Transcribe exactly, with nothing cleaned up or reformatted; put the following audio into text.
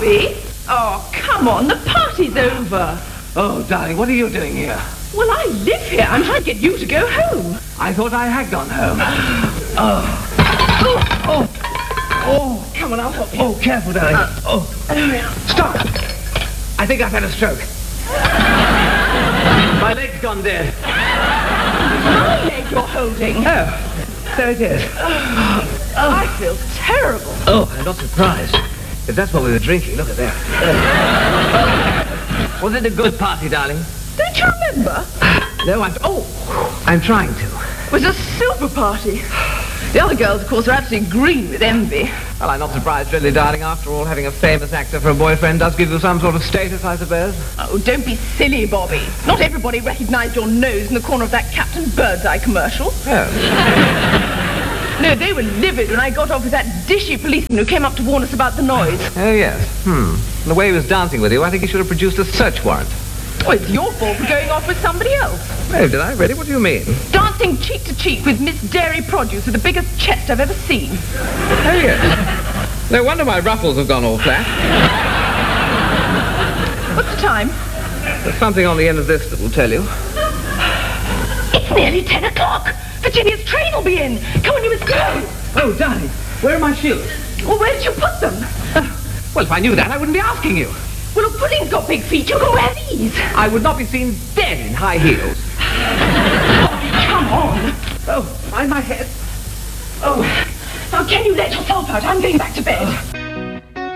Bobby! Oh, come on, the party's over. Oh, darling, what are you doing here? Well, I live here. I'm trying to get you to go home. I thought I had gone home. Oh. Oh, Oh. Oh. come on, I'll help you. Oh, careful, darling. Uh, oh. Stop! I think I've had a stroke. My leg's gone dead. My leg you're holding. Oh, so it is. Oh, I feel terrible. Oh, I'm not surprised. If that's what we were drinking, look at that. Oh. Was it a good party, darling? Don't you remember? No, I'm... Oh, I'm trying to. It was a super party. The other girls, of course, are absolutely green with envy. Well, I'm not surprised, really, darling. After all, having a famous actor for a boyfriend does give you some sort of status, I suppose. Oh, don't be silly, Bobby. Not everybody recognized your nose in the corner of that Captain Birdseye commercial. Oh. No, they were livid when I got off with that dishy policeman who came up to warn us about the noise. Oh, yes. Hmm. The way he was dancing with you, I think he should have produced a search warrant. Oh, it's your fault for going off with somebody else. Oh, did I really? What do you mean? Dancing cheek to cheek with Miss Dairy Produce with the biggest chest I've ever seen. Oh, yes. No wonder my ruffles have gone all flat. What's the time? There's something on the end of this that will tell you. It's nearly ten o'clock. Virginia's train will be in. Come on, you must go. Oh, darling, where are my shoes? Well, where did you put them? Well, if I knew that, I wouldn't be asking you. Well, a pudding's got big feet. You can wear these. I would not be seen dead in high heels. Oh, come on. Oh, mind my head. Oh, now can you let yourself out? I'm going back to bed.